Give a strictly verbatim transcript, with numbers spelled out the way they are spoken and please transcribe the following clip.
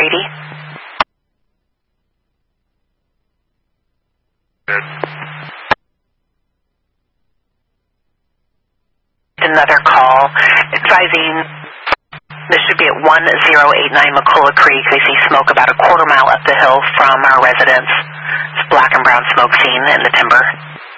eighty. Good. Another call advising this should be at one zero eight nine McCullough Creek. They see smoke about a quarter mile up the hill from our residence. It's black and brown smoke seen in the timber.